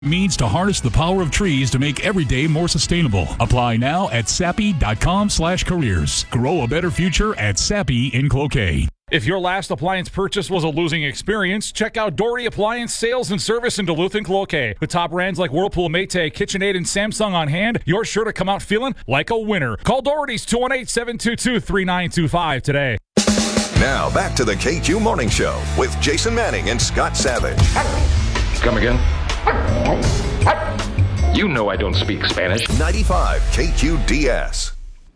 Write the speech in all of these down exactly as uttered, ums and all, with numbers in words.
Means to harness the power of trees to make every day more sustainable. Apply now at sappy.com slash careers. Grow a better future at Sappy in Cloquet. If your last appliance purchase was a losing experience, check out Doherty Appliance Sales and Service in Duluth and Cloquet. With top brands like Whirlpool, Maytag, KitchenAid, and Samsung on hand, you're sure to come out feeling like a winner. Call Doherty's two one eight, seven two two, three nine two five today. Now back to the K Q Morning Show with Jason Manning and Scott Savage. Come again? You know I don't speak Spanish. ninety-five K Q D S.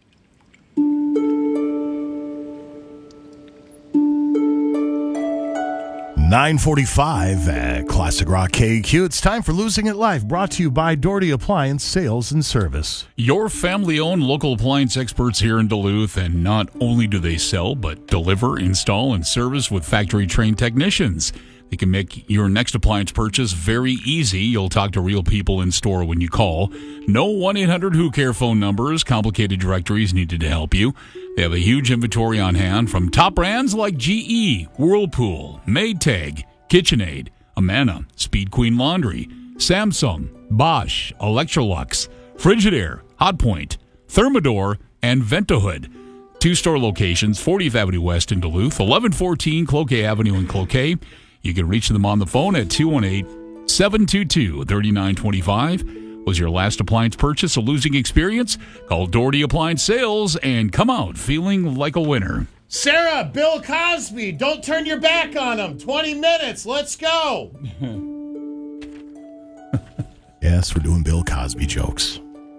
nine forty-five at Classic Rock K Q. It's time for Losing It Live, brought to you by Doherty Appliance Sales and Service. Your family-owned local appliance experts here in Duluth, and not only do they sell, but deliver, install, and service with factory-trained technicians. They can make your next appliance purchase very easy. You'll talk to real people in store when you call. No one eight hundred who care phone numbers, complicated directories needed to help you. They have a huge inventory on hand from top brands like G E, Whirlpool, Maytag, KitchenAid, Amana, Speed Queen Laundry, Samsung, Bosch, Electrolux, Frigidaire, Hotpoint, Thermador, and Ventahood. Two store locations, fortieth Avenue West in Duluth, eleven fourteen Cloquet Avenue in Cloquet. You can reach them on the phone at two one eight, seven two two, three nine two five. Was your last appliance purchase a losing experience? Call Doherty Appliance Sales and come out feeling like a winner. Sarah, Bill Cosby, don't turn your back on him. twenty minutes, let's go. Yes, we're doing Bill Cosby jokes.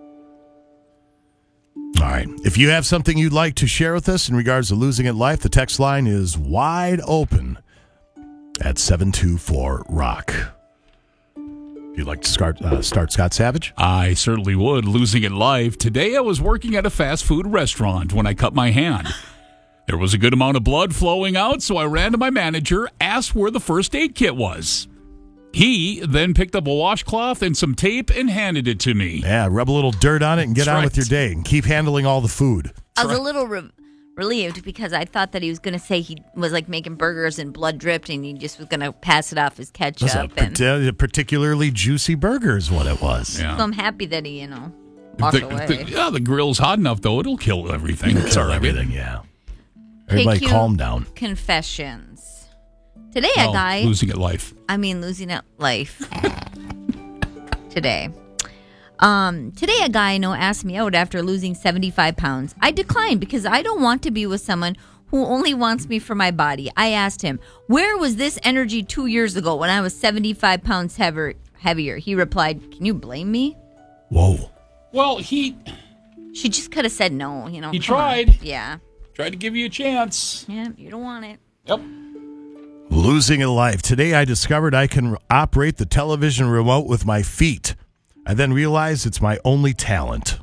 All right. If you have something you'd like to share with us in regards to Losing It Life, the text line is wide open at seven two four rock. If you'd like to start, uh, start Scott Savage? I certainly would. Losing It Life. Today I was working at a fast food restaurant when I cut my hand. There was a good amount of blood flowing out, so I ran to my manager, asked where the first aid kit was. He then picked up a washcloth and some tape and handed it to me. Yeah, rub a little dirt on it and get That's on right. with your day and keep handling all the food. I was a little re- relieved because I thought that he was going to say he was like making burgers and blood dripped and he just was going to pass it off as ketchup. That's a, and parti- a particularly juicy burger is what it was. Yeah. So I'm happy that he, you know, walked The, away. the, yeah, the grill's hot enough, though. It'll kill everything. Kill It's all right. everything, yeah. Everybody K Q calm down. Confessions. Today Oh, a guy, losing at life. I mean losing at life. Today. Um, today a guy I know asked me out after losing seventy-five pounds. I declined because I don't want to be with someone who only wants me for my body. I asked him, where was this energy two years ago when I was seventy-five pounds heavier? heavier? He replied, can you blame me? Whoa. Well, he She just could have said no, you know. He come on. tried. Yeah. tried to give you a chance. Yeah, you don't want it. Yep. Losing a life. Today I discovered I can operate the television remote with my feet. I then realized it's my only talent.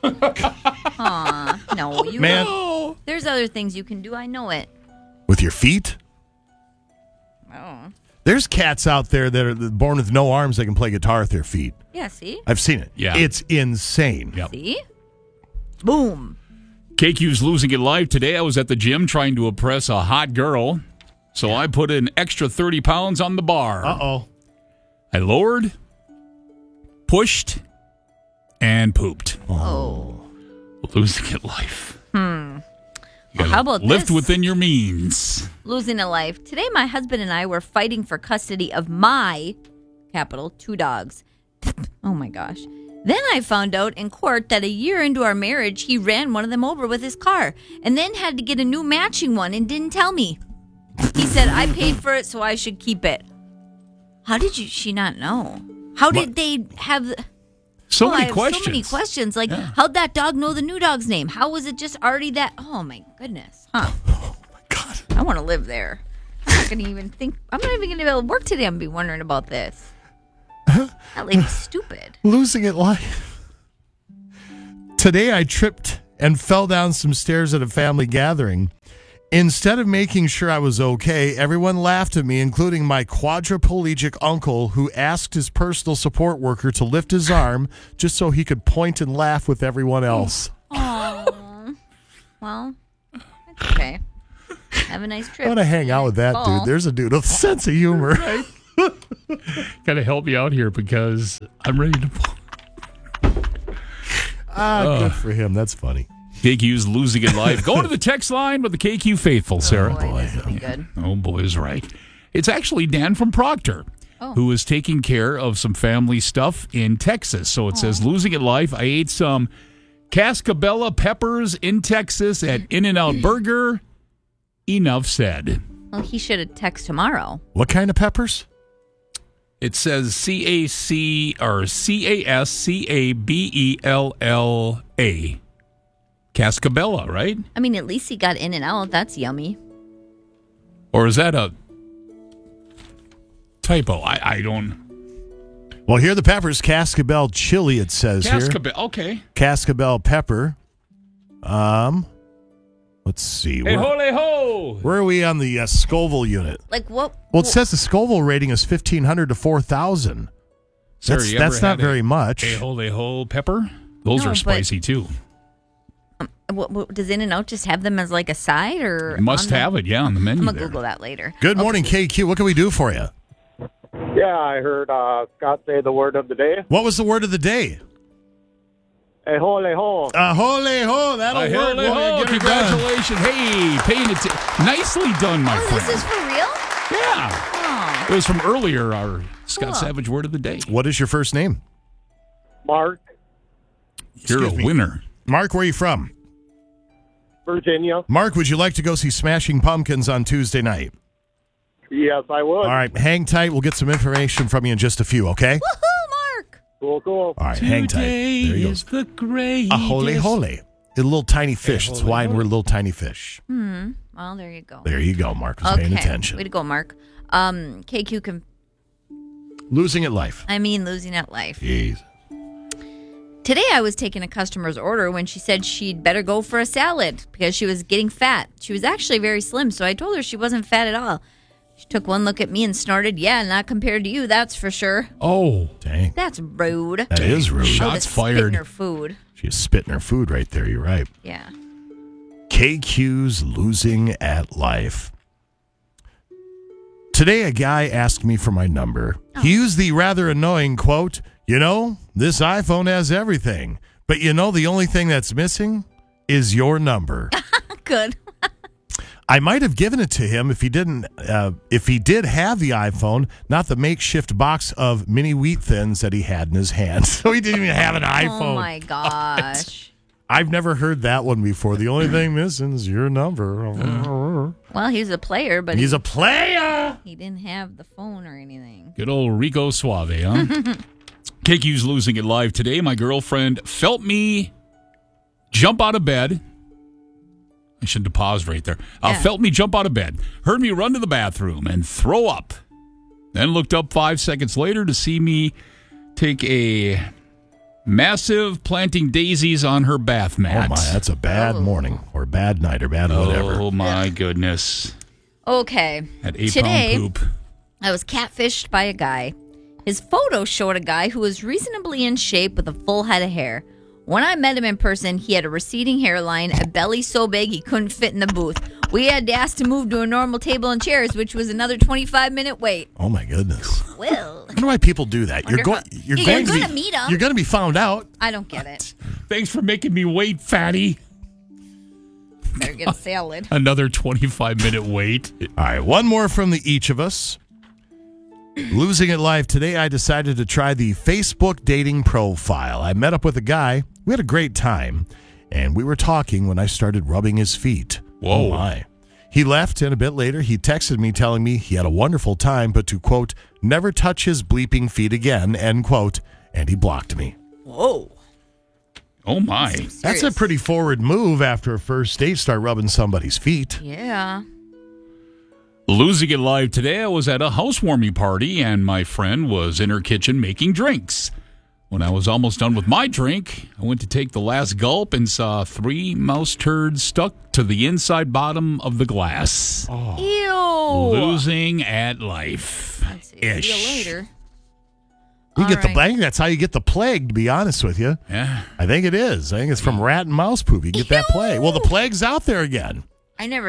Aw, no. You Man. know, there's other things you can do. I know it. With your feet? Oh. There's cats out there that are born with no arms that can play guitar with their feet. Yeah, see? I've seen it. Yeah. It's insane. Yep. See? Boom. K Q's losing it live. Today I was at the gym trying to impress a hot girl, so I put an extra thirty pounds on the bar. Uh-oh. I lowered, pushed, and pooped. Oh. Losing it life. Hmm. You gotta How about lift this? within your means. Losing a life. Today, my husband and I were fighting for custody of my, capital, two dogs. Oh, my gosh. Then I found out in court that a year into our marriage, he ran one of them over with his car and then had to get a new matching one and didn't tell me. He said, I paid for it, so I should keep it. How did you, she not know? How did What? they have... The, So oh, many I have questions. so many questions. Like, Yeah. how'd that dog know the new dog's name? How was it just already that? Oh, my goodness. Huh. Oh, my God. I want to live there. I'm not going to even think. I'm not even going to be able to work today and be wondering about this. That lady's stupid. Losing it life. Today I tripped and fell down some stairs at a family gathering. Instead of making sure I was okay, everyone laughed at me, including my quadriplegic uncle, who asked his personal support worker to lift his arm just so he could point and laugh with everyone else. Oh. Well, that's okay. Have a nice trip. I want to hang out with that Fall. dude. There's a dude with a sense of humor. Gotta help me out here because I'm ready to pull. Ah, Uh. good for him. That's funny. K Q's losing it live. Go to the text line with the K Q faithful, Sarah. Oh, boy, this will be good. Oh, boy, is right. It's actually Dan from Proctor, Oh. who is taking care of some family stuff in Texas. So it says, losing it live. I ate some Cascabella peppers in Texas at In-N-Out Burger. Enough said. Well, he should have texted tomorrow. What kind of peppers? It says C A C or C A S C A B E L L A. Cascabella, right? I mean, at least he got in and out. That's yummy. Or is that a typo? I, I don't. Well, here are the peppers. Cascabel chili, it says here. Cascabel, okay. Cascabel pepper. Um, let's see. Hey, Where, holy ho! where are we on the uh, Scoville unit? Like what? Well, it says the Scoville rating is fifteen hundred to four thousand. Sarah, That's, you ever that's not had a- very much. Hey, holy ho pepper? Those No, are but- spicy too. What, what, does In and Out just have them as like a side or? You must on the- have it, yeah, on the menu I'm gonna there. Google that later. Good morning, K Q. What can we do for you? Yeah, I heard uh, Scott say the word of the day. What was the word of the day? Hey, holy ho. Uh, holy ho. That'll Uh, work. holy Boy, ho, get her done. congratulations. Hey, paying it. Nicely done, my Oh, friend. this is for real? yeah. Oh, It was from earlier, our Scott Cool. Savage word of the day. What is your first name? Mark, You're Excuse a me. winner. Mark, where are you from? Virginia. Mark, would you like to go see Smashing Pumpkins on Tuesday night? Yes, I would. All right, hang tight. We'll get some information from you in just a few, okay? woohoo, Mark! Cool, cool. All right, hang tight. There you go. the greatest. A holy, holy. A little tiny fish. That's why we're little tiny fish. Hmm. Well, there you go. There you go. Mark was Okay. paying Way attention. to go, Mark. Um, K Q can. Losing at life. I mean, losing at life. Jeez. Today, I was taking a customer's order when she said she'd better go for a salad because she was getting fat. She was actually very slim, so I told her she wasn't fat at all. She took one look at me and snorted, "Yeah, not compared to you, that's for sure." Oh, Dang. That's rude. That is rude. Oh, shots the spit in fired. her food. She's spitting her food right there. You're right. Yeah. K Q's losing at life. Today, a guy asked me for my number. He used the rather annoying quote, "You know, this iPhone has everything, but you know the only thing that's missing is your number." Good. I might have given it to him if he didn't. Uh, if he did have the iPhone, not the makeshift box of mini wheat thins that he had in his hand. So he didn't even have an iPhone. Oh my gosh. I've never heard that one before. The only thing missing is your number. Well, he's a player, but He's he, a player. he didn't have the phone or anything. good old Rico Suave, huh? K Q's losing it live today. My girlfriend felt me jump out of bed. I shouldn't have paused right there. Uh, Yeah. Felt me jump out of bed, heard me run to the bathroom and throw up. Then looked up five seconds later to see me take a massive planting daisies on her bath Oh mat. my, that's a bad Oh. morning or bad night or bad whatever. Oh my goodness. Okay. At eight Today, pound poop. I was catfished by a guy. His photo showed a guy who was reasonably in shape with a full head of hair. When I met him in person, he had a receding hairline, a belly so big he couldn't fit in the booth. We had to ask to move to a normal table and chairs, which was another twenty-five minute wait. Oh my goodness. Well, I wonder why people do that. You're Wonder going. how- You're Yeah, going you're to gonna be, meet 'em. You're going to be found out. I don't get it. Thanks for making me wait, fatty. Better get a salad. Another twenty-five minute wait. All right, one more from the each of us. Losing it live today, I decided to try the Facebook dating profile. I met up with a guy. We had a great time, and we were talking when I started rubbing his feet. Whoa. Oh my. He left, and a bit later, he texted me telling me he had a wonderful time, but to, quote, never touch his bleeping feet again, end quote, and he blocked me. Whoa. Oh my. That's a Serious. pretty forward move after a first date, start rubbing somebody's feet. Yeah. Losing it live today, I was at a housewarming party and my friend was in her kitchen making drinks. When I was almost done with my drink, I went to take the last gulp and saw three mouse turds stuck to the inside bottom of the glass. Ew. Losing at life. Let's see. See you Ish. later. You All get the right. bang. That's how you get the plague, to be honest with you. Yeah. I think it is. I think it's from rat and mouse poop. You get that Ew. plague. Well, the plague's out there again. I never. s-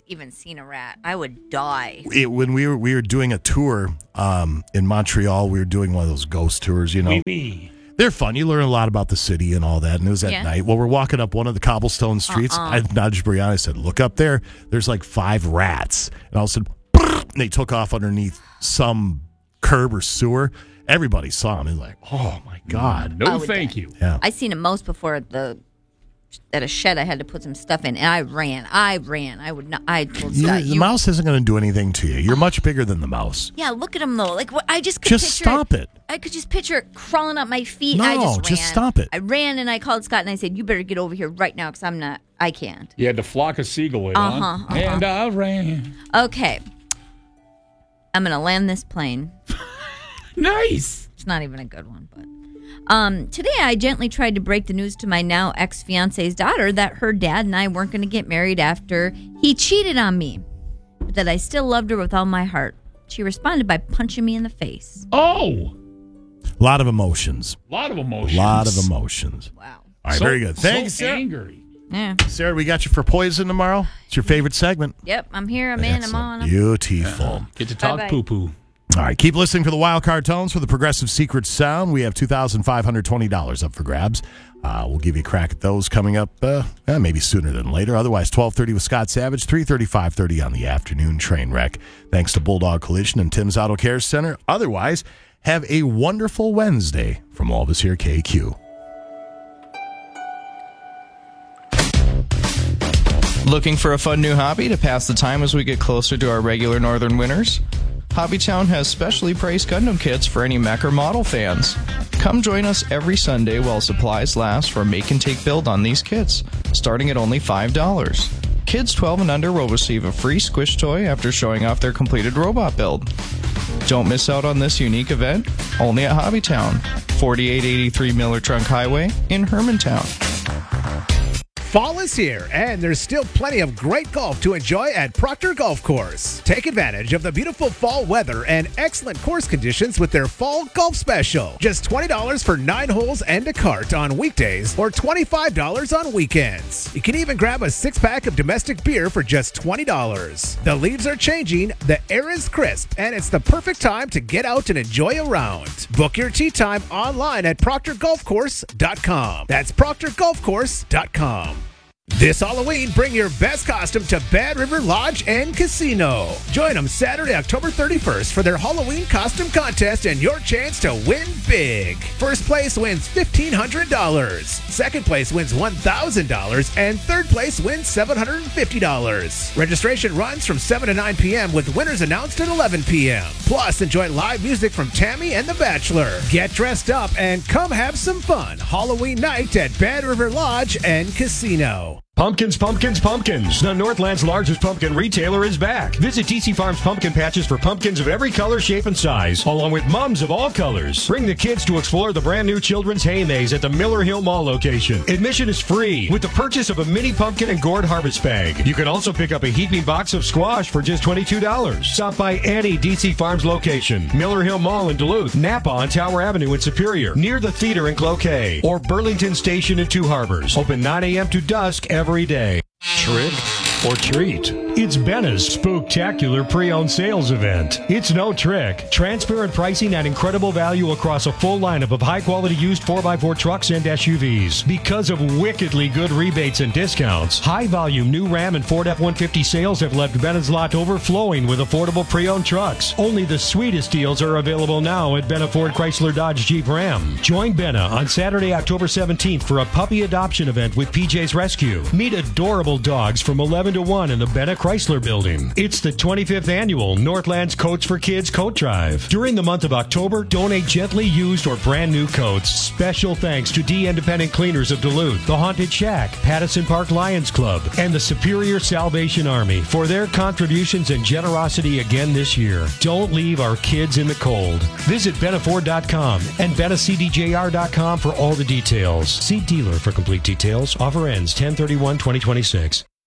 even seen a rat. I would die. It, when we were we were doing a tour um, in Montreal, we were doing one of those ghost tours, you know. Oui, oui. They're fun. You learn a lot about the city and all that. And it was at Yeah. night. Well, we're walking up one of the cobblestone streets. Uh-uh. I nudged Brianna. I said, look up there. There's like five rats. And all of a sudden, and they took off underneath some curb or sewer. Everybody saw them and like, oh, my God. No, would thank die. you. Yeah. I seen a mouse before at the at a shed. I had to put some stuff in, and I ran. I ran. I would not. I told You- Scott, the you, mouse isn't going to do anything to you. You're much bigger than the mouse. Yeah, look at him though. Like what, I just could Just picture stop it. I could just picture it crawling up my feet. No, and I just ran. just stop it. I ran and I called Scott and I said, "You better get over here right now because I'm not. I can't." You had to flock a seagull in Uh-huh, on. uh-huh. And I ran. Okay, I'm gonna land this plane. Nice. It's not even a good one, but um, today I gently tried to break the news to my now ex-fiance's daughter that her dad and I weren't going to get married after he cheated on me, but that I still loved her with all my heart. She responded by punching me in the face. Oh, A lot of emotions. a lot of A emotions. lot of emotions. Wow. All right, So- very good. Thanks, so Sarah. angry. Yeah. Sarah, we got you for Poison tomorrow. It's your favorite segment. Yep. I'm here. I'm in. I'm Excellent. on. I'm- Beautiful. Get to talk Bye-bye. poo-poo. All right, keep listening for the wild card tones for the Progressive Secret Sound. We have two thousand five hundred twenty dollars up for grabs. Uh, we'll give you a crack at those coming up uh, eh, maybe sooner than later. Otherwise, twelve thirty with Scott Savage, three thirty, five thirty on the afternoon train wreck. Thanks to Bulldog Collision and Tim's Auto Care Center. Otherwise, have a wonderful Wednesday from all of us here at K Q. Looking for a fun new hobby to pass the time as we get closer to our regular northern winters? Hobbytown has specially priced Gundam kits for any mech or model fans. Come join us every Sunday while supplies last for a make-and-take build on these kits, starting at only five dollars. Kids twelve and under will receive a free squish toy after showing off their completed robot build. Don't miss out on this unique event, only at Hobbytown, forty-eight eighty-three Miller Trunk Highway in Hermantown. Fall is here, and there's still plenty of great golf to enjoy at Proctor Golf Course. Take advantage of the beautiful fall weather and excellent course conditions with their fall golf special. Just twenty dollars for nine holes and a cart on weekdays, or twenty-five dollars on weekends. You can even grab a six-pack of domestic beer for just twenty dollars. The leaves are changing, the air is crisp, and it's the perfect time to get out and enjoy a round. Book your tee time online at proctor golf course dot com. That's proctor golf course dot com. This Halloween, bring your best costume to Bad River Lodge and Casino. Join them Saturday, October thirty-first for their Halloween costume contest and your chance to win big. First place wins fifteen hundred dollars. Second place wins one thousand dollars. And third place wins seven hundred fifty dollars. Registration runs from seven to nine p.m. with winners announced at eleven p.m. Plus, enjoy live music from Tammy and The Bachelor. Get dressed up and come have some fun. Halloween night at Bad River Lodge and Casino. Pumpkins, pumpkins, pumpkins. The Northland's largest pumpkin retailer is back. Visit D C Farms Pumpkin Patches for pumpkins of every color, shape, and size, along with mums of all colors. Bring the kids to explore the brand new Children's Hay Maze at the Miller Hill Mall location. Admission is free with the purchase of a mini pumpkin and gourd harvest bag. You can also pick up a heaping box of squash for just twenty-two dollars. Stop by any D C Farms location. Miller Hill Mall in Duluth, Napa on Tower Avenue in Superior, near the theater in Cloquet, or Burlington Station in Two Harbors. Open nine a.m. to dusk every day. Trick or treat. It's Benna's Spooktacular Pre-Owned Sales Event. It's no trick. Transparent pricing at incredible value across a full lineup of high-quality used four by four trucks and S U Vs. Because of wickedly good rebates and discounts, high-volume new Ram and Ford F one fifty sales have left Benna's lot overflowing with affordable pre-owned trucks. Only the sweetest deals are available now at Benna Ford Chrysler Dodge Jeep Ram. Join Benna on Saturday, October seventeenth for a puppy adoption event with P J's Rescue. Meet adorable dogs from eleven to one in the Benna Chrysler Building. It's the twenty-fifth annual Northland's Coats for Kids Coat Drive. During the month of October, donate gently used or brand new coats. Special thanks to D Independent Cleaners of Duluth, the Haunted Shack, Pattison Park Lions Club, and the Superior Salvation Army for their contributions and generosity again this year. Don't leave our kids in the cold. Visit Benna Ford dot com and Benna C D J R dot com for all the details. See dealer for complete details. Offer ends ten thirty-one twenty twenty-six.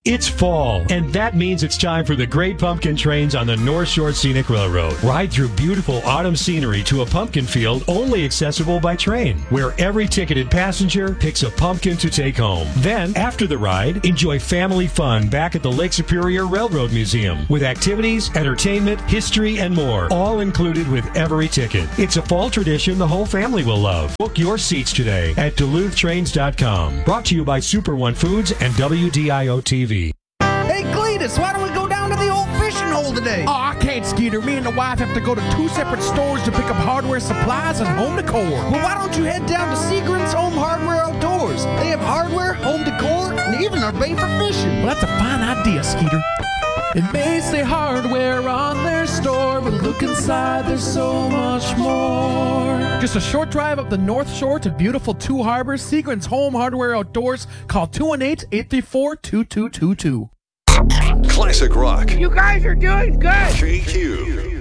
It's fall, and that means it's time for the Great Pumpkin Trains on the North Shore Scenic Railroad. Ride through beautiful autumn scenery to a pumpkin field only accessible by train, where every ticketed passenger picks a pumpkin to take home. Then, after the ride, enjoy family fun back at the Lake Superior Railroad Museum with activities, entertainment, history, and more, all included with every ticket. It's a fall tradition the whole family will love. Book your seats today at Duluth Trains dot com. Brought to you by Super One Foods and W D I O T V. Hey, Cletus, why don't we go down to the old fishing hole today? Oh, I can't, Skeeter. Me and the wife have to go to two separate stores to pick up hardware supplies and home decor. Well, why don't you head down to Seagram's Home Hardware Outdoors? They have hardware, home decor, and even are made for fishing. Well, that's a fine idea, Skeeter. It may say hardware on their store, but look inside, there's so much more. Just a short drive up the North Shore to beautiful Two Harbors. Seagram's Home Hardware Outdoors. Call two one eight, eight three four, two two two two. Classic rock. You guys are doing good. K Q.